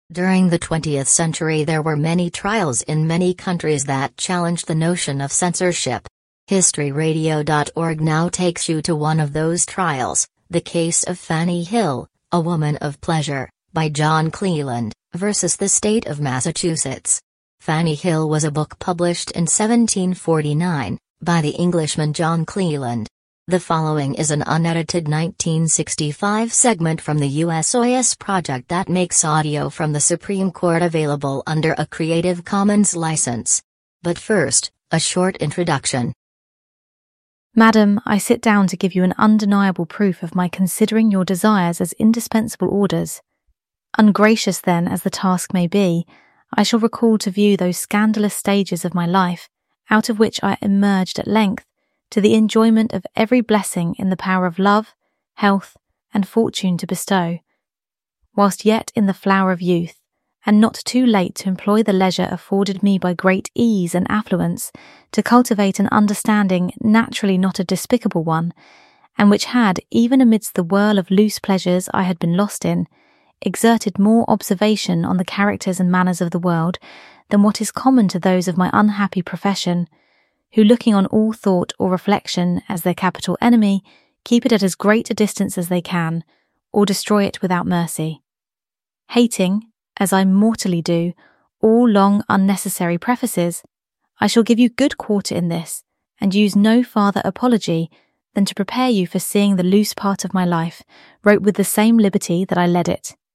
During the 20th century there were many trials in many countries that challenged the notion of censorship. HistoryRadio.org now takes you to one of those trials, the case of Fanny Hill, A Woman of Pleasure, by John Cleland, versus the state of Massachusetts. Fanny Hill was a book published in 1749, by the Englishman John Cleland. The following is an unedited 1965 segment from the USOS project that makes audio from the Supreme Court available under a Creative Commons license. But first, a short introduction. Madam, I sit down to give you an undeniable proof of my considering your desires as indispensable orders. Ungracious then as the task may be, I shall recall to view those scandalous stages of my life, out of which I emerged at length, to the enjoyment of every blessing in the power of love, health, and fortune to bestow, whilst yet in the flower of youth, and not too late to employ the leisure afforded me by great ease and affluence, to cultivate an understanding naturally not a despicable one, and which had, even amidst the whirl of loose pleasures I had been lost in, exerted more observation on the characters and manners of the world than what is common to those of my unhappy profession, who, looking on all thought or reflection as their capital enemy, keep it at as great a distance as they can, or destroy it without mercy. Hating, as I mortally do, all long unnecessary prefaces, I shall give you good quarter in this, and use no farther apology than to prepare you for seeing the loose part of my life, wrote with the same liberty that I led it.